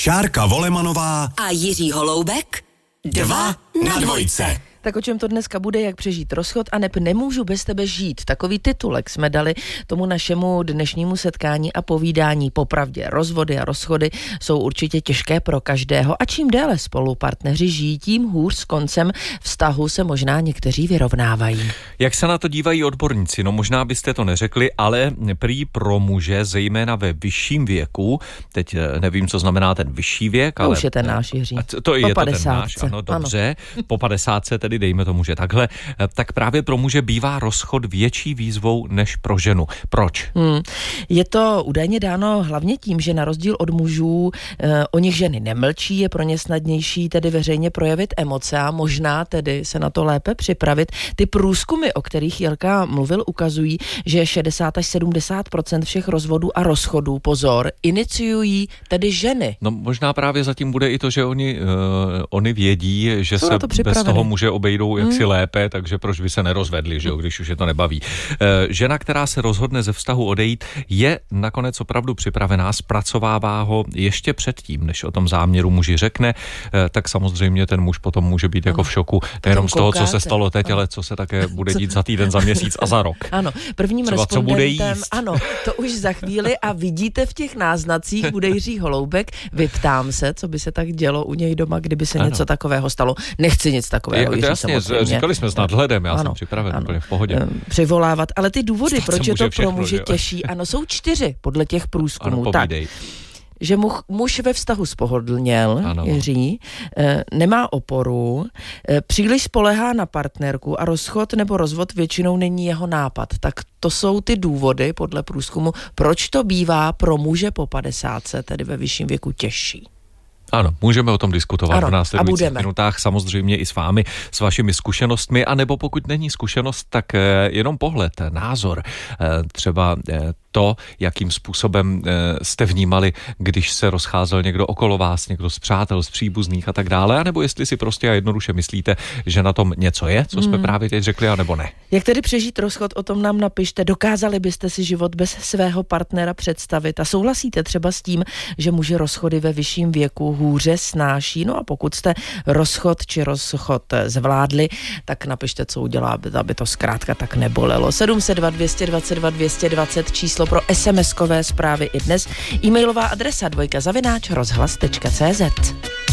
Šárka Volemanová a Jiří Holoubek 2 na dvojce. Tak o čem to dneska bude, jak přežít rozchod a neb nemůžu bez tebe žít. Takový titulek jsme dali tomu našemu dnešnímu setkání a povídání. Popravdě, rozvody a rozchody jsou určitě těžké pro každého a čím déle spolu partneři žijí, tím hůř s koncem vztahu se možná někteří vyrovnávají. Jak se na to dívají odborníci? No možná byste to neřekli, ale prý pro muže, zejména ve vyšším věku, teď nevím, co znamená ten vyšší věk, ale... To už je ten náš, Jiří. To je to ten náš, ano, dobře. Ano. Po 50 tedy dejme tomu, že takhle, tak právě pro muže bývá rozchod větší výzvou než pro ženu. Proč? Je to údajně dáno hlavně tím, že na rozdíl od mužů o nich ženy nemlčí, je pro ně snadnější tedy veřejně projevit emoce a možná tedy se na to lépe připravit. Ty průzkumy, o kterých Jirka mluvil, ukazují, že 60 až 70% všech rozvodů a rozchodů, pozor, iniciují tedy ženy. No možná právě zatím bude i to, že oni vědí, že se bez toho muže obejdou jaksi lépe, takže proč by se nerozvedli, že jo, když už je to nebaví. Žena, která se rozhodne ze vztahu odejít, je nakonec opravdu připravená, zpracovává ho ještě předtím, než o tom záměru muži řekne, tak samozřejmě ten muž potom může být jako v šoku, nejenom z toho, co se stalo teď, ale co se také bude dít za týden, za měsíc a za rok. Ano, prvním třeba respondentem, ano, to už za chvíli a vidíte v těch náznacích, bude Jiří Holoubek, vyptám se, co by se tak dělo u něj doma, kdyby se něco takového stalo. Nechci nic takového, Jiří, jasně, říkali jsme s nadhledem, já jsem připraven úplně v pohodě. Přivolávat, ale ty důvody, proč je to pro muže těžší, ano, jsou 4 podle těch průzkumů. Ano, tak, že muž ve vztahu spohodlněl, Jiří, nemá oporu, příliš spoléhá na partnerku a rozchod nebo rozvod většinou není jeho nápad. Tak to jsou ty důvody podle průzkumu, proč to bývá pro muže po 50, tedy ve vyšším věku, těžší. Ano, můžeme o tom diskutovat v následujících minutách, samozřejmě i s vámi, s vašimi zkušenostmi, anebo pokud není zkušenost, tak jenom pohled, názor, třeba to, jakým způsobem jste vnímali, když se rozcházel někdo okolo vás, někdo z přátel, z příbuzných a tak dále, anebo jestli si prostě a jednoduše myslíte, že na tom něco je, co jsme právě teď řekli, anebo ne. Jak tedy přežít rozchod, o tom nám napište. Dokázali byste si život bez svého partnera představit a souhlasíte třeba s tím, že muži rozchody ve vyšším věku hůře snáší, no a pokud jste rozchod či rozchod zvládli, tak napište, co udělá, aby to zkrátka tak nebolelo. 702 222 220 číslo pro SMS-kové zprávy i dnes. E-mailová adresa dvojka@rozhlas.cz.